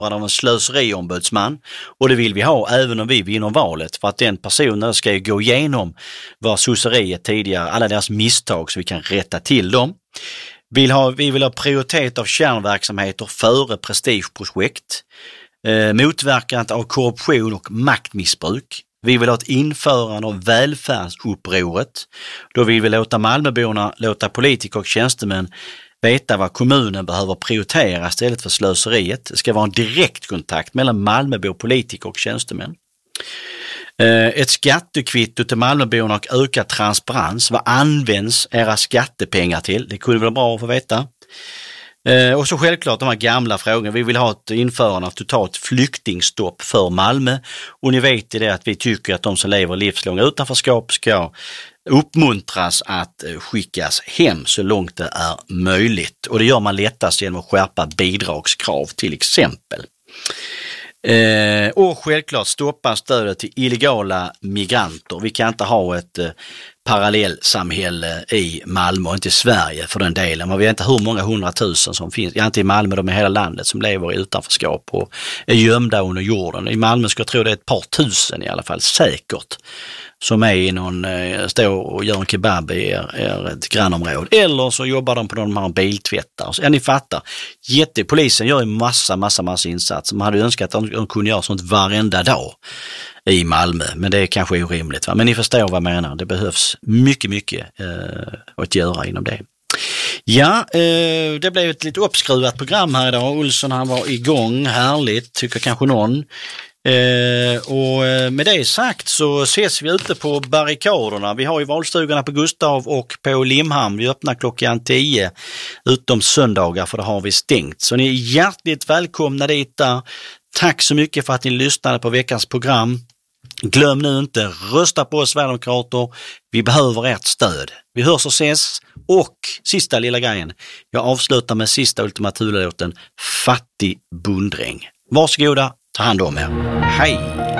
toppad av en slöseriombudsman, och det vill vi ha även om vi vinner valet, för att den personen ska ju gå igenom vad sosseriet tidigare, alla deras misstag, så vi kan rätta till dem. Vi vill ha prioritet av kärnverksamheter före prestigeprojekt, motverkandet av korruption och maktmissbruk. Vi vill ha ett införande av välfärdsupproret. Då vill vi låta Malmöborna, låta politiker och tjänstemän veta vad kommunen behöver prioritera istället för slöseriet. Det ska vara en direktkontakt mellan Malmöbor, politiker och tjänstemän. Ett skattekvitto till Malmöborna och ökad transparens. Vad används era skattepengar till? Det kunde vara bra att få veta. Och så självklart de här gamla frågorna. Vi vill ha ett införande av totalt flyktingstopp för Malmö. Och ni vet ju det att vi tycker att de som lever livslånga utanförskap ska uppmuntras att skickas hem så långt det är möjligt. Och det gör man lättast genom att skärpa bidragskrav till exempel. Och självklart stoppa stödet till illegala migranter. Vi kan inte ha ett parallellsamhälle i Malmö och inte i Sverige för den delen. Man vet inte hur många 100 000 som finns, inte i Malmö, de i hela landet som lever i utanförskap och är gömda under jorden. I Malmö ska jag tro det är ett par tusen i alla fall säkert som är i någon, står och gör en kebab i ett grannområde. Eller så jobbar de på de här biltvättar. Så, ni fattar. Polisen gör ju massa insatser. Man hade önskat att de kunde göra sånt varenda dag i Malmö. Men det är kanske orimligt. Va? Men ni förstår vad jag menar. Det behövs mycket att göra inom det. Ja, det blev ett lite uppskruvat program här idag. Olsson, han var igång. Härligt, tycker kanske någon. Och med det sagt så ses vi ute på barrikaderna. Vi har ju valstugorna på Gustav och på Limhamn. Vi öppnar klockan 10 utom söndagar, för det har vi stängt. Så ni är hjärtligt välkomna dit där. Tack så mycket för att ni lyssnade på veckans program. Glöm nu inte, rösta på oss Sverigedemokrater. Vi behöver ert stöd. Vi hörs och ses. Och sista lilla grejen. Jag avslutar med sista ultimativa låten, Fattig bunddräng. Varsågoda, ta hand om er. Hej!